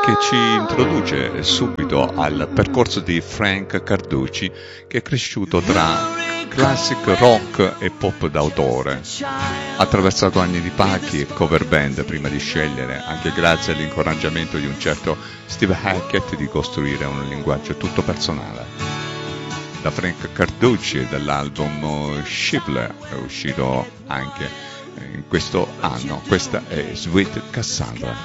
che ci introduce subito al percorso di Frank Carducci, che è cresciuto tra classic rock e pop d'autore. Ha attraversato anni di pacchi e cover band prima di scegliere, anche grazie all'incoraggiamento di un certo Steve Hackett, di costruire un linguaggio tutto personale. Da Frank Carducci, dall'album Shibboleth, è uscito anche in questo anno, questa è Sweet Cassandra.